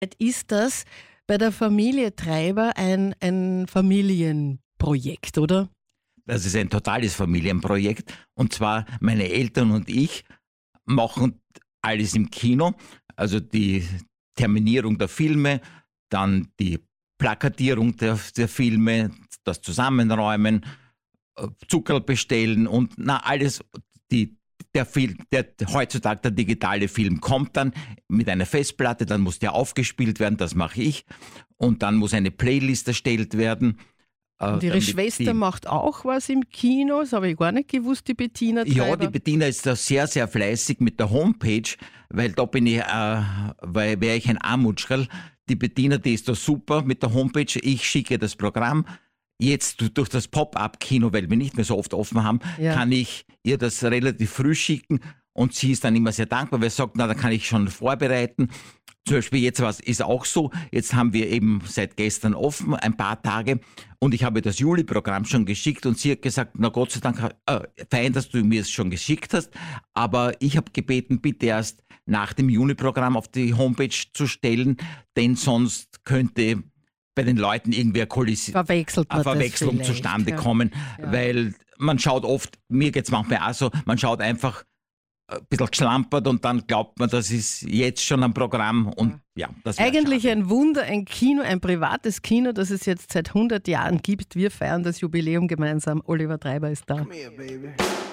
Ist das bei der Familie Treiber ein Familienprojekt, oder? Das ist ein totales Familienprojekt. Und zwar meine Eltern und ich machen alles im Kino. Also die Terminierung der Filme, dann die Plakatierung der Filme, das Zusammenräumen, Zuckerl bestellen und alles. Heutzutage der digitale Film kommt dann mit einer Festplatte, dann muss der aufgespielt werden, das mache ich. Und dann muss eine Playlist erstellt werden. Und Ihre Schwester macht auch was im Kino, das habe ich gar nicht gewusst, die Bettina Treiber. Ja, die Bettina ist da sehr, sehr fleißig mit der Homepage, weil da bin ich, wäre ich ein Armutschkerl. Die Bettina, die ist da super mit der Homepage. Ich schicke das Programm. Jetzt durch das Pop-up-Kino, weil wir nicht mehr so oft offen haben, kann ich ihr das relativ früh schicken und sie ist dann immer sehr dankbar, weil sie sagt, da kann ich schon vorbereiten. Zum Beispiel jetzt ist auch so, jetzt haben wir eben seit gestern offen, ein paar Tage, und ich habe das Juli-Programm schon geschickt und sie hat gesagt, na Gott sei Dank, fein, dass du mir es schon geschickt hast, aber ich habe gebeten, bitte erst nach dem Juni-Programm auf die Homepage zu stellen, denn sonst könnte bei den Leuten irgendwie eine Verwechslung zustande kommen, weil man schaut oft, mir geht's manchmal auch so, man schaut einfach ein bisschen geschlampert und dann glaubt man, das ist jetzt schon ein Programm und das wäre eigentlich schade. ein Wunder, ein Kino, ein privates Kino, das es jetzt seit 100 Jahren gibt. Wir feiern das Jubiläum gemeinsam. Oliver Treiber ist da. Come here, baby.